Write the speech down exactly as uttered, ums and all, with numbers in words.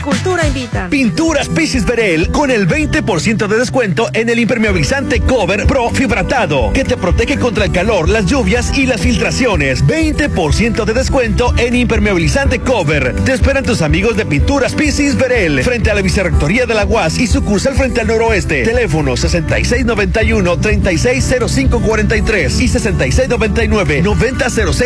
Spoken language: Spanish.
Agricultura invita. Pinturas Pisis Verel con el veinte por ciento de descuento en el impermeabilizante Cover Pro Fibratado, que te protege contra el calor, las lluvias y las filtraciones. veinte por ciento de descuento en impermeabilizante Cover. Te esperan tus amigos de Pinturas Pisis Verel, frente a la Vicerrectoría de la U A S y sucursal frente al noroeste. Teléfono sesenta y seis noventa y uno, treinta y seis cero cinco cuarenta y tres y sesenta y seis noventa y nueve, noventa cero seis.